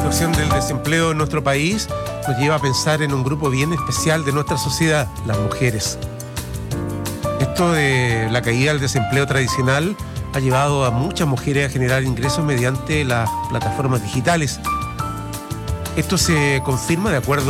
situación del desempleo en nuestro país nos lleva a pensar en un grupo bien especial de nuestra sociedad, las mujeres. Esto de la caída del desempleo tradicional ha llevado a muchas mujeres a generar ingresos mediante las plataformas digitales. Esto se confirma de acuerdo